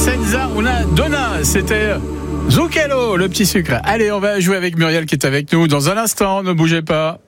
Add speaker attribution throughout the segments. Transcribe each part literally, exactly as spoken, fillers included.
Speaker 1: Senza una donna, c'était Zucchero, le petit sucre. Allez, on va jouer avec Muriel qui est avec nous dans un instant, ne bougez pas.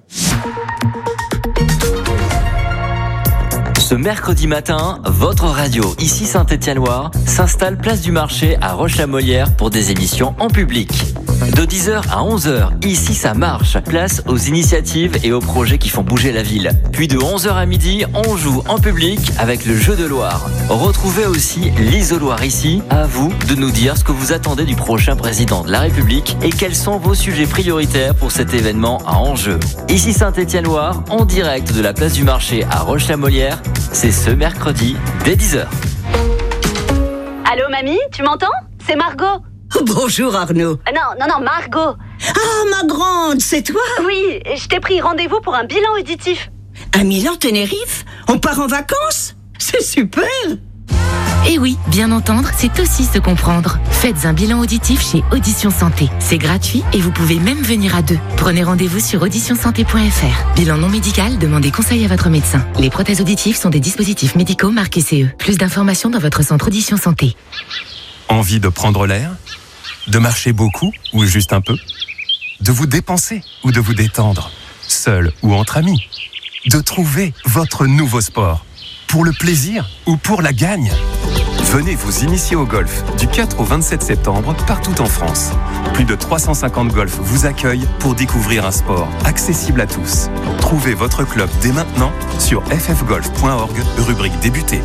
Speaker 2: Ce mercredi matin, votre radio, ici Saint-Étienne-Loire, s'installe place du marché à Roche-la-Molière pour des émissions en public. De dix heures à onze heures, ici ça marche. Place aux initiatives et aux projets qui font bouger la ville. Puis de onze heures à midi, on joue en public avec le jeu de Loire. Retrouvez aussi l'Isoloir ici. À vous de nous dire ce que vous attendez du prochain président de la République et quels sont vos sujets prioritaires pour cet événement à enjeu. Ici Saint-Étienne-Loire, en direct de la place du marché à Roche-la-Molière. C'est ce mercredi dès dix heures.
Speaker 3: Allô mamie, tu m'entends ? C'est Margot.
Speaker 4: Bonjour Arnaud.
Speaker 3: Euh, non, non, non, Margot.
Speaker 4: Ah, ma grande, c'est toi ?
Speaker 3: Oui, je t'ai pris rendez-vous pour un bilan auditif.
Speaker 4: À Milan Tenerife ? On part en vacances ? C'est super !
Speaker 5: Et oui, bien entendre, c'est aussi se comprendre. Faites un bilan auditif chez Audition Santé. C'est gratuit et vous pouvez même venir à deux. Prenez rendez-vous sur audition santé point f r. Bilan non médical, demandez conseil à votre médecin. Les prothèses auditives sont des dispositifs médicaux marqués C E. Plus d'informations dans votre centre Audition Santé.
Speaker 6: Envie de prendre l'air ? De marcher beaucoup ou juste un peu ? De vous dépenser ou de vous détendre ? Seul ou entre amis ? De trouver votre nouveau sport ? Pour le plaisir ou pour la gagne ? Venez vous initier au golf du quatre au vingt-sept septembre partout en France. Plus de trois cent cinquante golfs vous accueillent pour découvrir un sport accessible à tous. Trouvez votre club dès maintenant sur f f golf point org, rubrique débuter.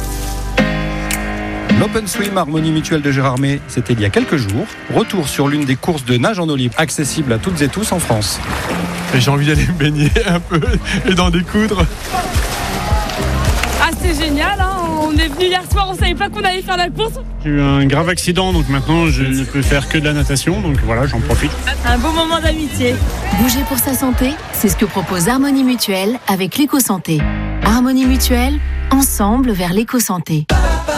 Speaker 7: L'Open Swim Harmonie Mutuelle de Gérardmer, c'était il y a quelques jours. Retour sur l'une des courses de nage en eau libre accessible à toutes et tous en France.
Speaker 8: J'ai envie d'aller me baigner un peu et d'en découdre.
Speaker 9: Ah, c'est génial, hein. On est venu hier soir, on savait pas qu'on allait faire la course.
Speaker 8: J'ai eu un grave accident, donc maintenant je ne peux faire que de la natation, donc voilà, j'en profite.
Speaker 9: Un beau moment d'amitié.
Speaker 10: Bouger pour sa santé, c'est ce que propose Harmonie Mutuelle avec l'éco-santé. Harmonie Mutuelle, ensemble vers l'éco-santé.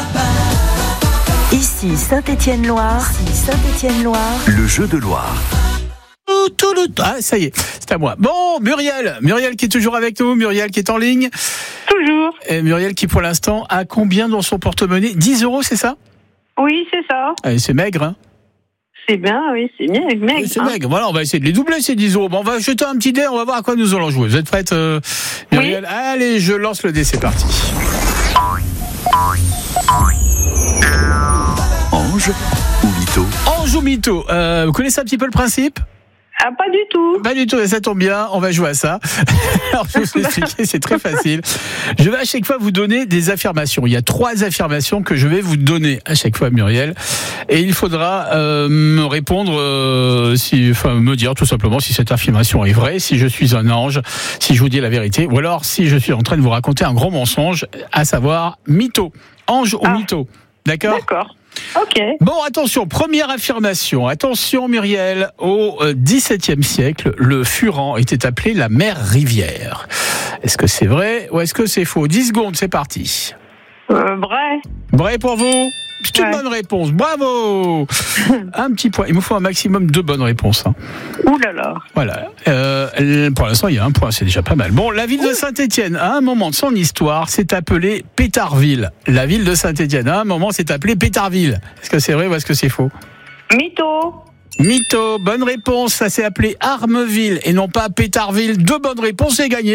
Speaker 4: Ici Saint-Étienne-Loire. Ici Saint-Étienne-Loire.
Speaker 6: Le jeu de Loire.
Speaker 1: Tout le temps. Ah, ça y est, c'est à moi. Bon, Muriel, Muriel qui est toujours avec nous, Muriel qui est en ligne.
Speaker 11: Toujours.
Speaker 1: Et Muriel qui pour l'instant a combien dans son porte-monnaie ? dix euros, c'est ça ?
Speaker 11: Oui, c'est ça.
Speaker 1: Allez, c'est maigre, hein ?
Speaker 11: C'est bien, oui, c'est maigre.
Speaker 1: Oui, c'est maigre. Hein. Voilà, on va essayer de les doubler, ces dix euros. Bon, on va jeter un petit dé, on va voir à quoi nous allons jouer. Vous êtes prête, euh, Muriel ? Oui. Allez, je lance le dé, c'est parti.
Speaker 6: Ange ou mytho ?
Speaker 1: Ange ou mytho. Euh, vous connaissez un petit peu le principe ?
Speaker 11: Ah, pas du tout.
Speaker 1: Pas du tout, ça tombe bien, on va jouer à ça. Alors, je vais vous expliquer, c'est très facile. Je vais à chaque fois vous donner des affirmations. Il y a trois affirmations que je vais vous donner à chaque fois, Muriel. Et il faudra euh, me répondre, euh, si, enfin, me dire tout simplement si cette affirmation est vraie, si je suis un ange, si je vous dis la vérité, ou alors si je suis en train de vous raconter un gros mensonge, à savoir mytho. Ange ah. ou mytho. D'accord ?
Speaker 11: D'accord. Ok.
Speaker 1: Bon, attention, première affirmation. Attention, Muriel. Au dix-septième siècle, le Furan était appelé la mer rivière. Est-ce que c'est vrai ou est-ce que c'est faux ? dix secondes, c'est parti.
Speaker 11: Euh, vrai.
Speaker 1: Vrai pour vous ? C'est une
Speaker 11: ouais.
Speaker 1: bonne réponse. Bravo. Un petit point. Il me faut un maximum de bonnes réponses. Hein.
Speaker 11: Ouh là là.
Speaker 1: Voilà. Euh, pour l'instant, il y a un point. C'est déjà pas mal. Bon, la ville de Saint-Étienne, à un moment de son histoire, s'est appelée Pétardville. La ville de Saint-Étienne, à un moment, s'est appelée Pétardville. Est-ce que c'est vrai ou est-ce que c'est faux ?
Speaker 11: Mytho.
Speaker 1: Mytho. Bonne réponse. Ça s'est appelé Armeville et non pas Pétardville. Deux bonnes réponses, c'est gagné.